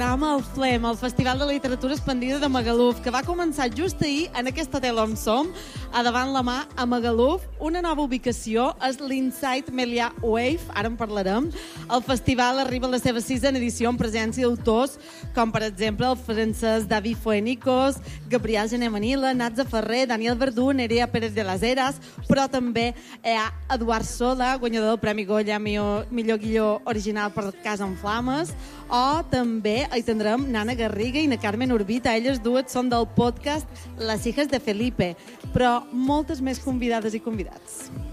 Amb el FLEM, el Festival de Literatura Expandida de Magaluf, que va començar just ahir en aquest hotel on som, a davant la mà, a Magaluf. Una nova ubicació és l'Inside Melià Wave, ara en parlarem. El festival arriba a la seva 6a edició en presència d'autors com, per exemple, el francès David Fuenicos, Gabriel Gené Manila, Natza Ferrer, Daniel Verdú, Nerea Pérez de las Heras, però també hi ha Eduard Sola, guanyador del Premi Goya, millor guió original per Casa en Flames, o també hi tindrem Nana Garriga i na Carmen Urbita. Elles dues són del podcast Les hijas de Felipe, però moltes més convidades i convidats.